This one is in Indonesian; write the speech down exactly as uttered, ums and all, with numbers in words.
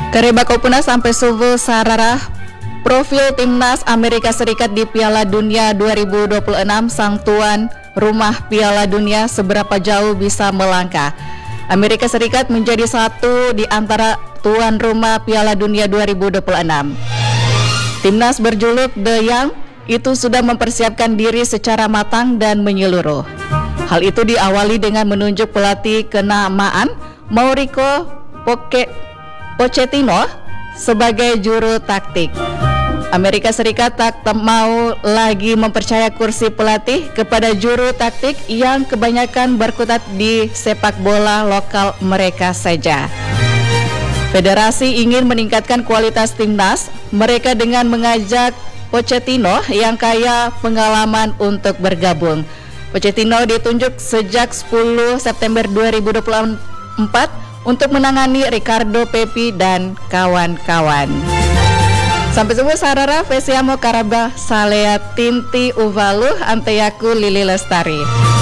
Kareba Kopuna sampai subuh sararah profil timnas Amerika Serikat di Piala Dunia dua ribu dua puluh enam, sang tuan rumah Piala Dunia seberapa jauh bisa melangkah. Amerika Serikat menjadi satu di antara tuan rumah Piala Dunia dua ribu dua puluh enam. Timnas berjuluk The Young itu sudah mempersiapkan diri secara matang dan menyeluruh. Hal itu diawali dengan menunjuk pelatih kenamaan Mauricio Pochettino sebagai juru taktik. Amerika Serikat tak mau lagi mempercaya kursi pelatih kepada juru taktik yang kebanyakan berkutat di sepak bola lokal mereka saja. Federasi ingin meningkatkan kualitas timnas mereka dengan mengajak Pochettino yang kaya pengalaman untuk bergabung. Pochettino ditunjuk sejak sepuluh September dua ribu dua puluh empat untuk menangani Ricardo Pepi dan kawan-kawan. Sampai semua sarara Fesiamo Karaba Salea Tinti Uvalu Anteyaku Lili Lestari.